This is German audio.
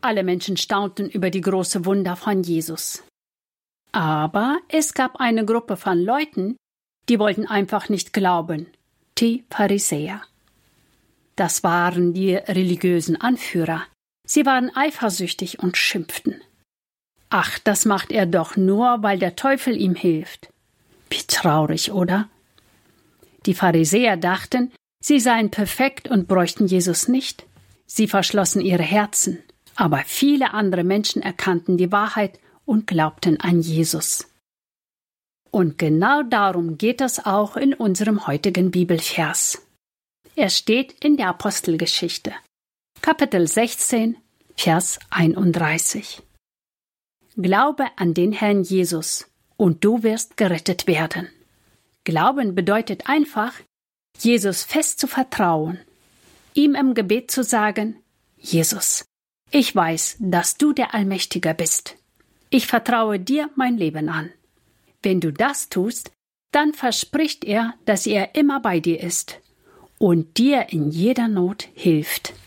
alle Menschen staunten über die großen Wunder von Jesus. Aber es gab eine Gruppe von Leuten, die wollten einfach nicht glauben, die Pharisäer. Das waren die religiösen Anführer. Sie waren eifersüchtig und schimpften. Ach, das macht er doch nur, weil der Teufel ihm hilft. Wie traurig, oder? Die Pharisäer dachten, sie seien perfekt und bräuchten Jesus nicht. Sie verschlossen ihre Herzen. Aber viele andere Menschen erkannten die Wahrheit und glaubten an Jesus. Und genau darum geht es auch in unserem heutigen Bibelvers. Er steht in der Apostelgeschichte, Kapitel 16, Vers 31. Glaube an den Herrn Jesus, und du wirst gerettet werden. Glauben bedeutet einfach, Jesus fest zu vertrauen, ihm im Gebet zu sagen, Jesus, ich weiß, dass du der Allmächtige bist. Ich vertraue dir mein Leben an. Wenn du das tust, dann verspricht er, dass er immer bei dir ist und dir in jeder Not hilft.